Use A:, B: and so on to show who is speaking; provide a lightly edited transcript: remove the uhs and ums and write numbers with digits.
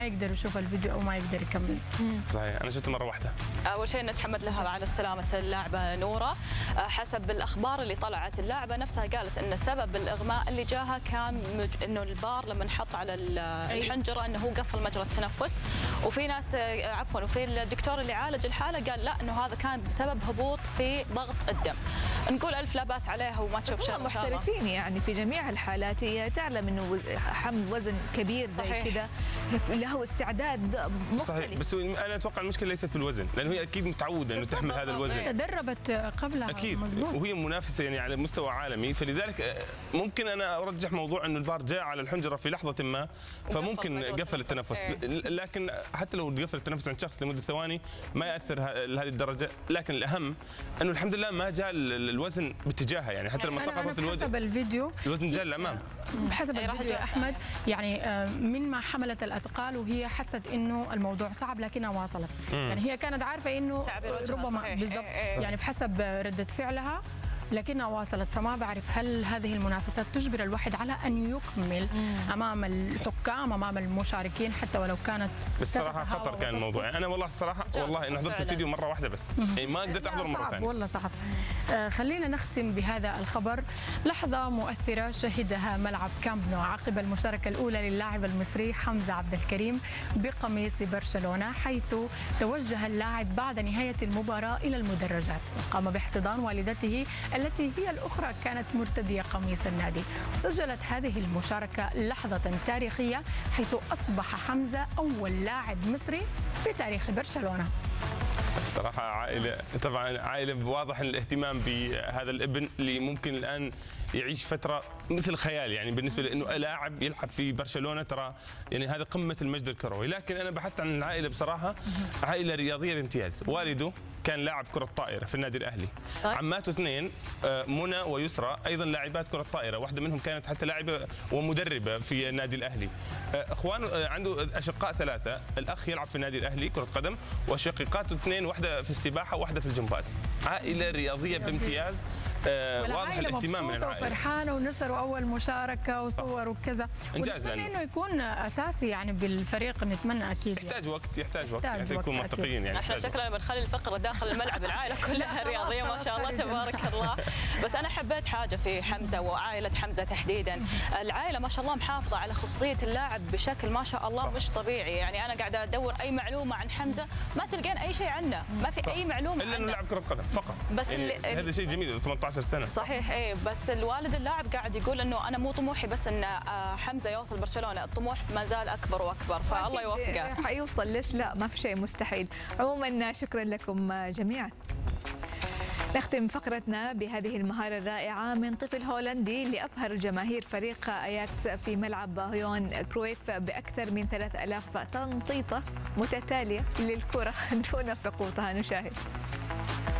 A: يقدر يشوف الفيديو او ما يقدر يكمل.
B: صحيح، انا شفته مره واحده.
C: اول شيء نتحمد لها على السلامه اللاعبه نوره. حسب الاخبار اللي طلعت اللاعبه نفسها قالت ان سبب الاغماء اللي جاها كان انه البار لما انحط على الحنجره انه هو قفل مجرى التنفس، وفي ناس وفي الدكتور اللي عالج الحاله قال لا انه هذا كان بسبب هبوط في ضغط الدم. نقول الف لا باس عليها وما تشوف شيء ان شاء الله.
D: محترفين يعني في جميع الحالات، هي تعلم انه حمل وزن كبير زي كذا له استعداد مختلف.
B: صحيح، بس انا اتوقع المشكله ليست بالوزن، لانه هي اكيد متعوده انه تحمل هذا الوزن.
A: تدربت قبلها
B: اكيد
A: مزبوط.
B: وهي منافسه يعني على مستوى عالمي، فلذلك ممكن انا ارجح موضوع انه البار جاء على الحنجره في لحظه ما فممكن قفل التنفس، لكن حتى لو قفل التنفس عند شخص لمده ثواني ما ياثر لهذه الدرجه، لكن الاهم انه الحمد لله ما جاء الوزن باتجاهها، يعني حتى لما سقطت
A: بحسب الفيديو
B: الوزن جاء للامام.
A: بحسب الفيديو يا احمد يعني من ما حملت الاثقال وهي حست انه الموضوع صعب لكنها واصلت. يعني هي كانت عارفه انه ربما بالضبط يعني بحسب رده فعلها لكنها واصلت. فما بعرف هل هذه المنافسات تجبر الواحد على ان يكمل امام الحكام امام المشاركين حتى ولو كانت.
B: بالصراحه خطر كان الموضوع، يعني انا والله الصراحه والله انا حضرت الفيديو مره واحده بس، يعني ما قدرت احضره مره ثانيه.
A: والله صعب. خلينا نختم بهذا الخبر. لحظه مؤثره شهدها ملعب كامب نو عقب المشاركه الاولى للاعب المصري حمزه عبد الكريم بقميص برشلونه، حيث توجه اللاعب بعد نهايه المباراه الى المدرجات وقام باحتضان والدته التي هي الأخرى كانت مرتدية قميص النادي. وسجلت هذه المشاركة لحظة تاريخية حيث أصبح حمزة أول لاعب مصري في تاريخ برشلونة.
B: بصراحة عائلة، طبعا عائلة واضح الاهتمام بهذا الابن اللي ممكن الآن يعيش فترة مثل خيال، يعني بالنسبة لأنه لاعب يلعب في برشلونة ترى يعني هذا قمة المجد الكروي. لكن أنا بحثت عن العائلة بصراحة، عائلة رياضية بامتياز. والده كان لاعب كرة طائرة في النادي الأهلي، عماته اثنين منى ويسرى أيضا لاعبات كرة طائرة، واحدة منهم كانت حتى لاعبة ومدربة في النادي الأهلي. اخوانه عنده أشقاء ثلاثة، الأخ يلعب في النادي الأهلي كرة قدم، وشقيقاته اثنين واحدة في السباحة وواحدة في الجمباز. عائلة رياضية بامتياز، واضح الاهتمام من العائلة.
A: وفرحانة ونشروا أول مشاركة وصور وكذا.
B: إنجاز
A: ونتمنى إنه يكون أساسي يعني بالفريق، نتمنى أكيد.
B: يحتاج وقت يعني يكون منطقيين يعني.
C: احنا شكلنا بنخلي الفقرة داخل الملعب، العائلة كلها رياضية ما شاء الله تبارك الله. بس أنا حبيت حاجة في حمزة وعائلة حمزة تحديدا، العائلة ما شاء الله محافظة على خصوصية اللاعب بشكل ما شاء الله مش طبيعي. يعني أنا قاعدة أدور أي معلومة عن حمزة ما تلقين أي شيء عنه، ما في أي معلومة
B: إلا إنه لاعب كرة قدم فقط.
C: بس
B: يعني هذا شيء جميل، 18 سنة.
C: صحيح ايه، بس الوالد اللاعب قاعد يقول انه انا مو طموحي بس ان حمزة يوصل برشلونة، الطموح ما زال اكبر واكبر، فالله يوفقه.
D: حيوصل، ليش لا، ما في شيء مستحيل. عموما شكرا لكم جميعا. نختم فقرتنا بهذه المهارة الرائعة من طفل هولندي اللي أبهر جماهير فريق أياكس في ملعب هيون كرويف بأكثر من 3000 تنطيطة متتالية للكرة دون سقوطها. نشاهد.